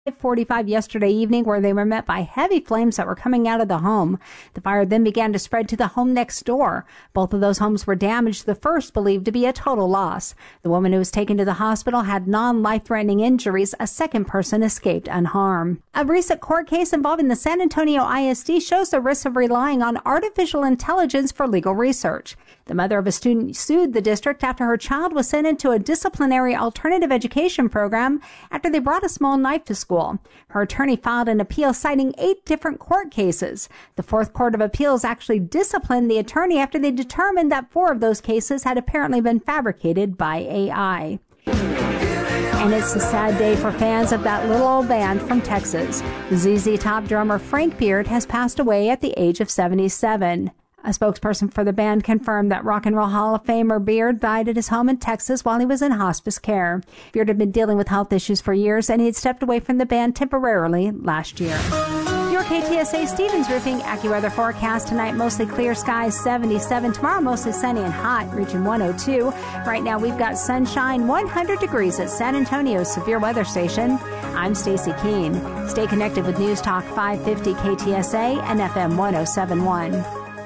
5:45 yesterday evening, where they were met by heavy flames that were coming out of the home. The fire then began to spread to the home next door. Both of those homes were damaged, the first believed to be a total loss. The woman who was taken to the hospital had non-life-threatening injuries. A second person escaped unharmed. A recent court case involving the San Antonio ISD shows the risks of relying on artificial intelligence for legal research. The mother of a student sued the district after her child was sent into a disciplinary alternative education program after they brought a small knife to school. Her attorney filed an appeal citing 8 different court cases. The Fourth Court of Appeals actually disciplined the attorney after they determined that 4 of those cases had apparently been fabricated by AI. And it's a sad day for fans of that little old band from Texas. ZZ Top drummer Frank Beard has passed away at the age of 77. A spokesperson for the band confirmed that Rock and Roll Hall of Famer Beard died at his home in Texas while he was in hospice care. Beard had been dealing with health issues for years, and he had stepped away from the band temporarily last year. Your KTSA Stevens Roofing AccuWeather forecast tonight: mostly clear skies, 77. Tomorrow, mostly sunny and hot, reaching 102. Right now, we've got sunshine, 100 degrees at San Antonio's severe weather station. I'm Stacy Keene. Stay connected with News Talk 550 KTSA and FM 1071.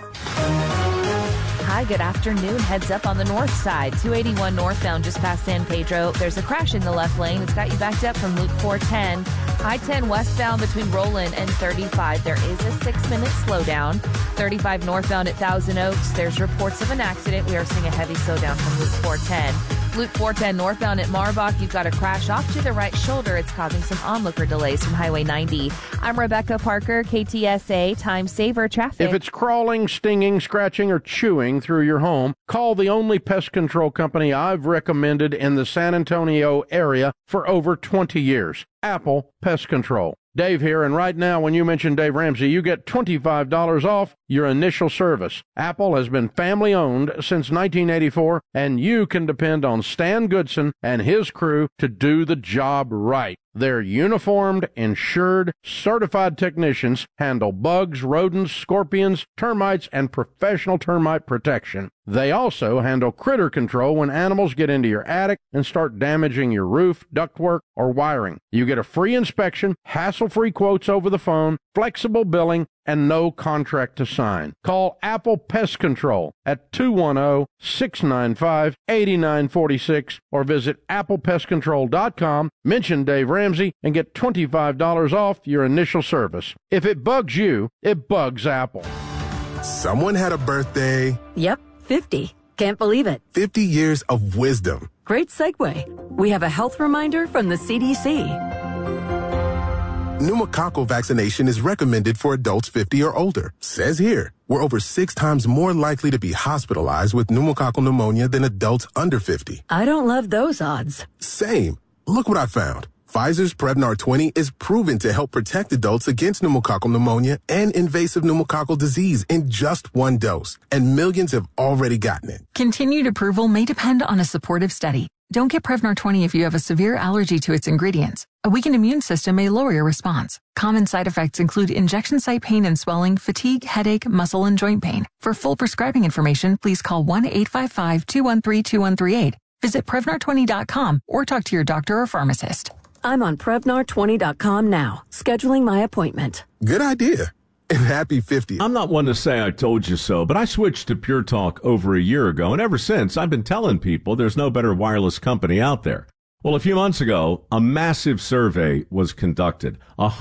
Hi, good afternoon. Heads up on the north side. 281 northbound just past San Pedro. There's a crash in the left lane. It's got you backed up from Loop 410. I-10 westbound between Roland and 35. There is a 6-minute slowdown. 35 northbound at Thousand Oaks. There's reports of an accident. We are seeing a heavy slowdown from Loop 410. Loop 410 northbound at Marbach, you've got a crash off to the right shoulder. It's causing some onlooker delays from Highway 90. I'm Rebecca Parker, KTSA Time Saver Traffic. If it's crawling, stinging, scratching, or chewing through your home, call the only pest control company I've recommended in the San Antonio area for over 20 years, Apple Pest Control. Dave here, and right now when you mention Dave Ramsey, you get $25 off your initial service. Apple has been family-owned since 1984, and you can depend on Stan Goodson and his crew to do the job right. Their uniformed, insured, certified technicians handle bugs, rodents, scorpions, termites, and professional termite protection. They also handle critter control when animals get into your attic and start damaging your roof, ductwork, or wiring. You get a free inspection, hassle-free quotes over the phone, flexible billing, and no contract to sign. Call Apple Pest Control at 210-695-8946 or visit applepestcontrol.com, mention Dave Ramsey, and get $25 off your initial service. If it bugs you, it bugs Apple. Someone had a birthday. Yep, 50. Can't believe it. 50 years of wisdom. Great segue. We have a health reminder from the CDC. Pneumococcal vaccination is recommended for adults 50 or older. Says here, we're over 6 times more likely to be hospitalized with pneumococcal pneumonia than adults under 50. I don't love those odds. Same. Look what I found. Pfizer's Prevnar 20 is proven to help protect adults against pneumococcal pneumonia and invasive pneumococcal disease in just 1 dose, and millions have already gotten it. Continued approval may depend on a supportive study. Don't get Prevnar 20 if you have a severe allergy to its ingredients. A weakened immune system may lower your response. Common side effects include injection site pain and swelling, fatigue, headache, muscle, and joint pain. For full prescribing information, please call 1-855-213-2138. Visit Prevnar20.com or talk to your doctor or pharmacist. I'm on Prevnar20.com now, scheduling my appointment. Good idea. And happy 50th. I'm not one to say I told you so, but I switched to Pure Talk over a year ago, and ever since, I've been telling people there's no better wireless company out there. Well, a few months ago, a massive survey was conducted.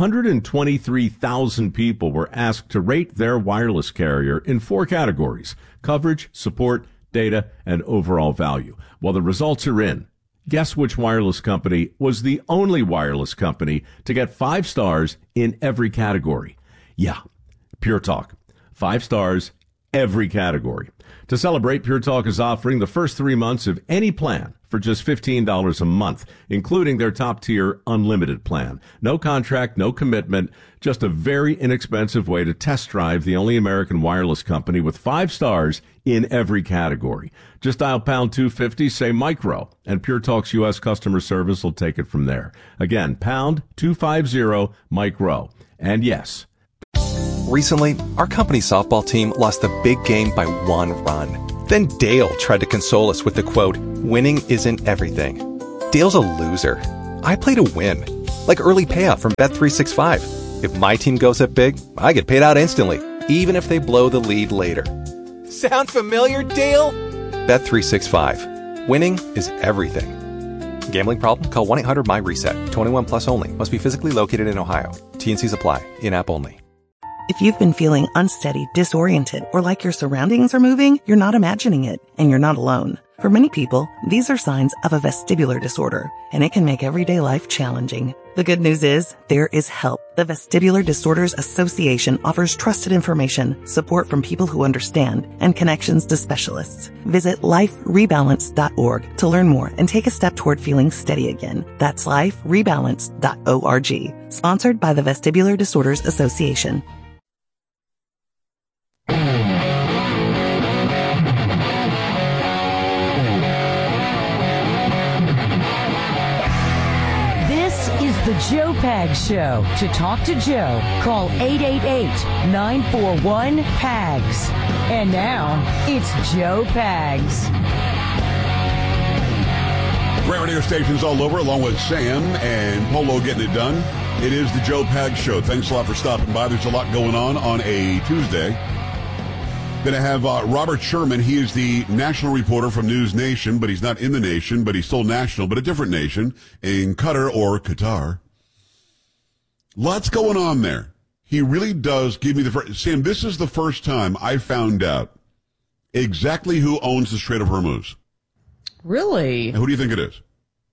123,000 people were asked to rate their wireless carrier in 4 categories: coverage, support, data, and overall value. Well, the results are in. Guess which wireless company was the only wireless company to get 5 stars in every category? Yeah, Pure Talk. 5 stars, every category. To celebrate, Pure Talk is offering the first 3 months of any plan for just $15 a month, including their top-tier unlimited plan. No contract, no commitment, just a very inexpensive way to test drive the only American wireless company with 5 stars in every category. Just dial pound 250, say micro, and Pure Talk's U.S. customer service will take it from there. Again, pound 250 micro. And yes, recently, our company softball team lost the big game by 1 run. Then Dale tried to console us with the quote, "Winning isn't everything." Dale's a loser. I play to win. Like early payout from Bet365. If my team goes up big, I get paid out instantly, even if they blow the lead later. Sound familiar, Dale? Bet365. Winning is everything. Gambling problem? Call 1-800-MY-RESET. 21 plus only. Must be physically located in Ohio. T&Cs apply. In-app only. If you've been feeling unsteady, disoriented, or like your surroundings are moving, you're not imagining it, and you're not alone. For many people, these are signs of a vestibular disorder, and it can make everyday life challenging. The good news is, there is help. The Vestibular Disorders Association offers trusted information, support from people who understand, and connections to specialists. Visit liferebalance.org to learn more and take a step toward feeling steady again. That's liferebalance.org. Sponsored by the Vestibular Disorders Association. The Joe Pags Show. To talk to Joe, call 888-941-PAGS. And now, it's Joe Pags. Great radio stations all over, along with Sam and Polo getting it done. It is the Joe Pags Show. Thanks a lot for stopping by. There's a lot going on a Tuesday. Going to have Robert Sherman. He is the national reporter from News Nation, but he's not in the nation, but he's still national, but a different nation in Qatar. Lots going on there. He really does give me the first. Sam, this is the first time I found out exactly who owns the Strait of Hormuz. Really? And who do you think it is?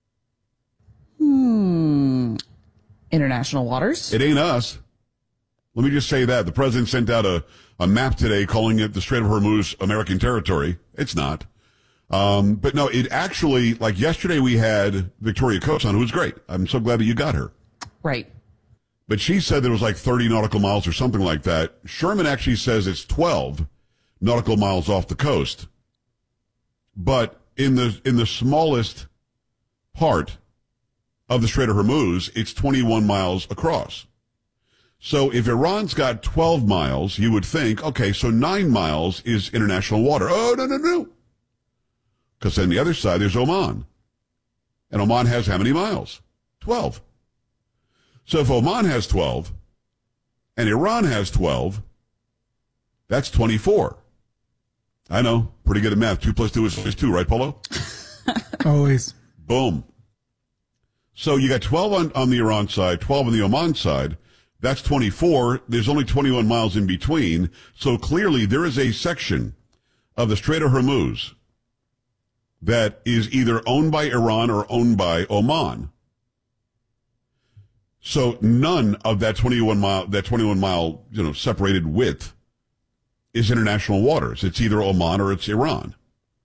International waters? It ain't us. Let me just say that. The president sent out a map today calling it the Strait of Hormuz American territory. It's not. But no, it actually, like yesterday we had Victoria Coates on, who was great. I'm so glad that you got her. Right. But she said there was like 30 nautical miles or something like that. Sherman actually says it's 12 nautical miles off the coast. But in the smallest part of the Strait of Hormuz, it's 21 miles across. So if Iran's got 12 miles, you would think, okay, so 9 miles is international water. Oh, no. Because on the other side, there's Oman. And Oman has how many miles? 12. So if Oman has 12 and Iran has 12, that's 24. I know, pretty good at math. 2 plus 2 is 2, right, Polo? Always. Boom. So you got 12 on the Iran side, 12 on the Oman side. That's 24. There's only 21 miles in between. So clearly there is a section of the Strait of Hormuz that is either owned by Iran or owned by Oman. So none of that 21 mile, separated width is international waters. It's either Oman or it's Iran.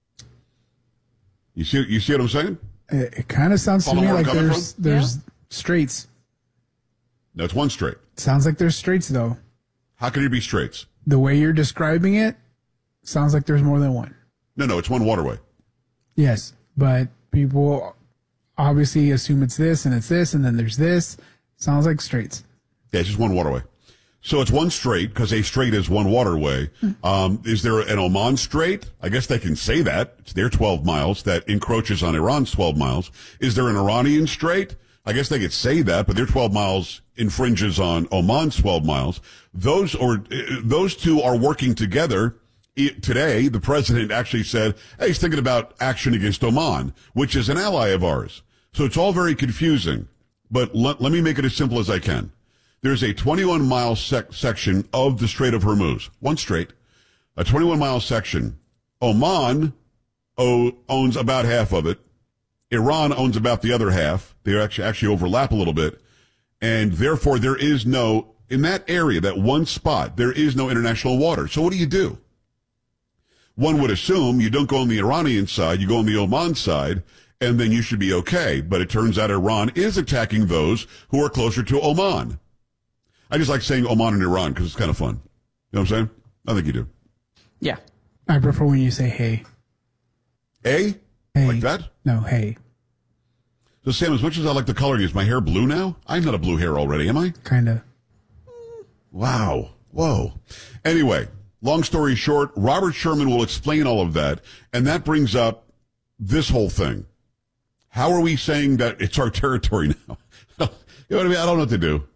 You see what I'm saying? It kind of sounds to me like there's straits. No, it's one strait. Sounds like there's straits, though. How can there be straits? The way you're describing it sounds like there's more than one. No, it's one waterway. Yes, but people obviously assume it's this, and then there's this. Sounds like straits. Yeah, it's just one waterway. So it's one strait, because a strait is one waterway. Is there an Oman Strait? I guess they can say that. It's their 12 miles that encroaches on Iran's 12 miles. Is there an Iranian Strait? I guess they could say that, but their 12 miles infringes on Oman's 12 miles. Those two are working together. Today, the president actually said, hey, he's thinking about action against Oman, which is an ally of ours. So it's all very confusing. But let me make it as simple as I can. There's a 21-mile section of the Strait of Hormuz, one strait, a 21-mile section. Oman owns about half of it. Iran owns about the other half. They actually overlap a little bit. And therefore, there is no, in that area, that one spot, there is no international water. So what do? One would assume you don't go on the Iranian side, you go on the Oman side, and then you should be okay. But it turns out Iran is attacking those who are closer to Oman. I just like saying Oman and Iran because it's kind of fun. You know what I'm saying? I think you do. Yeah. I prefer when you say hey. Hey? Like that? No, hey. So, Sam, as much as I like the coloring, is my hair blue now? I'm not a blue hair already, am I? Kind of. Wow. Whoa. Anyway, long story short, Robert Sherman will explain all of that, and that brings up this whole thing. How are we saying that it's our territory now? You know what I mean? I don't know what to do.